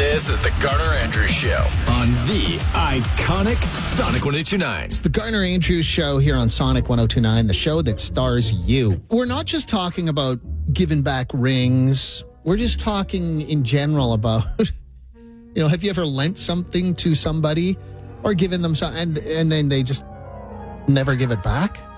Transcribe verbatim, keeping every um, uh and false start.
This is the Garner Andrews Show on the iconic Sonic one oh two nine. It's the Garner Andrews Show here on Sonic one oh two nine, the show that stars you. We're not just talking about giving back rings. We're just talking in general about, you know, have you ever lent something to somebody or given them something and, and then they just never give it back?